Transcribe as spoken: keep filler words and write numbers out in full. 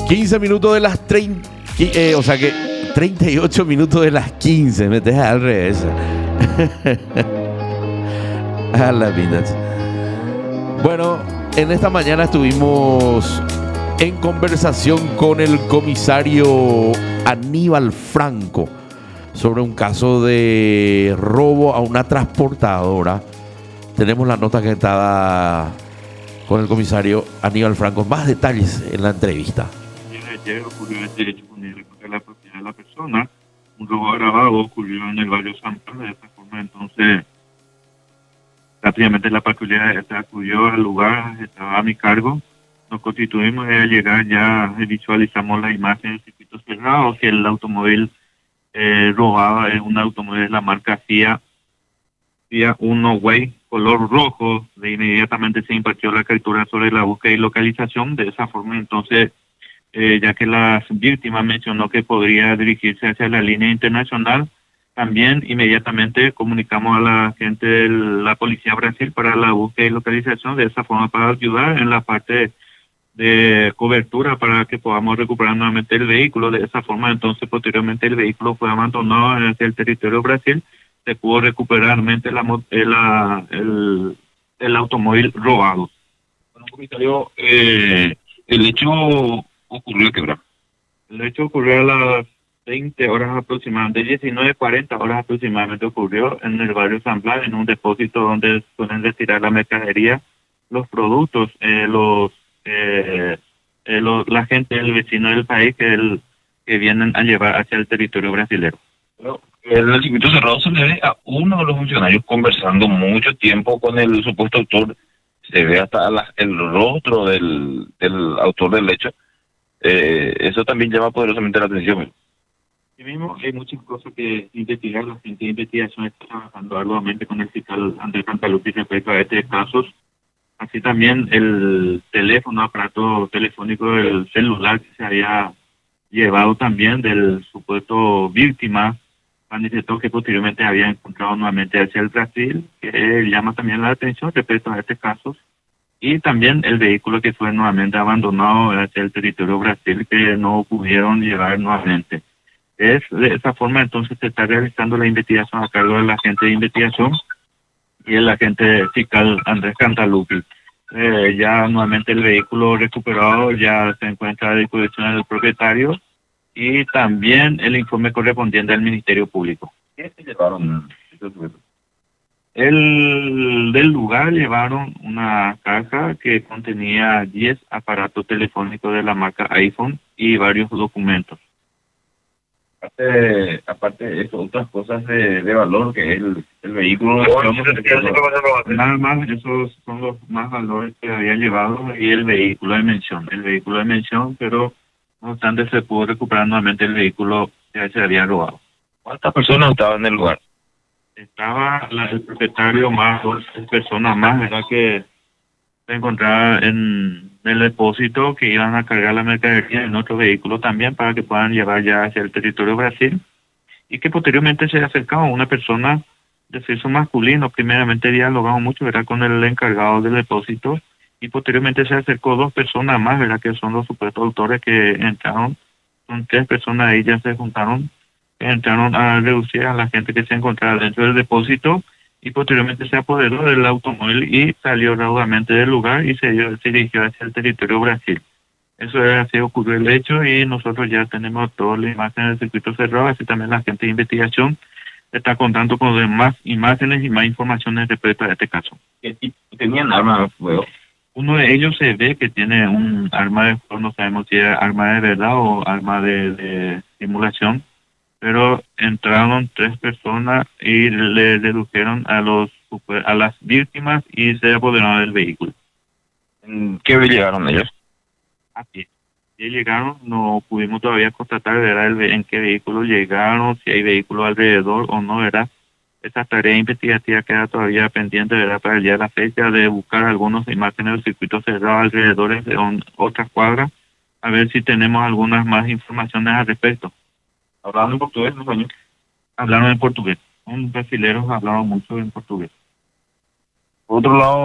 quince minutos de las treinta, eh, o sea que treinta y ocho minutos de las quince, me dejas al revés. A la pintas. Bueno, en esta mañana estuvimos en conversación con el comisario Aníbal Franco sobre un caso de robo a una transportadora. Tenemos la nota que estaba con el comisario Aníbal Franco. Más detalles en la entrevista. Ayer ocurrió este hecho con el contra la propiedad de la persona. Un robo agravado ocurrió en el barrio San Pablo. De esta forma, entonces, rápidamente la patrulla acudió al lugar, estaba a mi cargo. Nos constituimos y al llegar ya visualizamos la imagen del circuito cerrado, que el automóvil eh, robado es un automóvil de la marca Fiat, Fiat Uno Way, color rojo. De inmediatamente se impartió la captura sobre la búsqueda y localización. De esa forma, entonces, eh, ya que la víctima mencionó que podría dirigirse hacia la línea internacional, también inmediatamente comunicamos a la gente de la Policía Brasil para la búsqueda y localización. De esa forma, para ayudar en la parte de cobertura para que podamos recuperar nuevamente el vehículo. De esa forma, entonces, posteriormente el vehículo fue abandonado hacia el territorio de Brasil. Se pudo recuperar nuevamente la, la, el, el automóvil robado. Bueno, comisario, eh, el hecho ocurrió, ¿qué hora? El hecho ocurrió a las veinte horas aproximadamente, diecinueve cuarenta horas aproximadamente ocurrió en el barrio San Blas, en un depósito donde pueden retirar la mercadería, los productos, eh, los, eh, eh, los la gente, el vecino del país que, el, que vienen a llevar hacia el territorio brasileño. Bueno, el circuito cerrado se le ve a uno de los funcionarios conversando mucho tiempo con el supuesto autor. Se ve hasta la, el rostro del, del autor del hecho. Eh, eso también llama poderosamente la atención. Sí mismo, hay muchas cosas que investigar. La gente de investigación está trabajando arduamente con el fiscal Andrés Cantalupi respecto a este caso. Así también el teléfono, aparato telefónico del celular que se había llevado también del supuesto víctima, manifestó que posteriormente había encontrado nuevamente hacia el Brasil, que llama también la atención respecto a este caso. Y también el vehículo que fue nuevamente abandonado hacia el territorio Brasil, que no pudieron llevar nuevamente. Es de esa forma, entonces, se está realizando la investigación a cargo del agente de investigación y el agente fiscal Andrés Cantalupi. Eh, ya nuevamente el vehículo recuperado ya se encuentra a disposición del propietario y también el informe correspondiente al Ministerio Público. ¿Qué se llevaron esos sujetos? El del lugar llevaron una caja que contenía diez aparatos telefónicos de la marca iPhone y varios documentos. Aparte, aparte de eso, otras cosas de, de valor que es el, el vehículo. Nada más, esos son los más valores que había llevado y el vehículo de mención. El vehículo de mención, pero no obstante se pudo recuperar nuevamente el vehículo que se había robado. ¿Cuántas personas estaban en el lugar? Estaba la, el propietario más dos personas más, ¿verdad? Que se encontraba en el depósito, que iban a cargar la mercadería en otro vehículo también para que puedan llevar ya hacia el territorio de Brasil, y que posteriormente se acercaba una persona de sexo masculino. Primeramente dialogamos mucho, ¿verdad?, con el encargado del depósito, y posteriormente se acercó dos personas más, ¿verdad?, que son los supuestos autores que entraron. Son tres personas, ahí ya se juntaron, entraron a reducir a la gente que se encontraba dentro del depósito, y posteriormente se apoderó del automóvil y salió raudamente del lugar y se, dio, se dirigió hacia el territorio Brasil. Eso es así ocurrió el hecho, y nosotros ya tenemos todas las imágenes del circuito cerrado. Así también la gente de investigación está contando con más imágenes y más informaciones respecto a este caso. ¿Qué tipo tenían armas de fuego? Uno de ellos se ve que tiene un arma de fuego, no sabemos si es arma de verdad o arma de, de simulación, pero entraron tres personas y le redujeron a los a las víctimas y se apoderaron del vehículo. ¿En qué vez llegaron ellos? A pie. Si llegaron, no pudimos todavía constatar, ¿verdad?, el, en qué vehículo llegaron, si hay vehículos alrededor o no, ¿verdad? Esa tarea investigativa queda todavía pendiente, ¿verdad?, para el día de la fecha, de buscar algunas imágenes del circuito cerrado alrededor de on, otras cuadras, a ver si tenemos algunas más informaciones al respecto. ¿Hablaban en portugués los años? Hablaron en portugués. Un brasileros hablaban mucho en portugués. Por otro lado,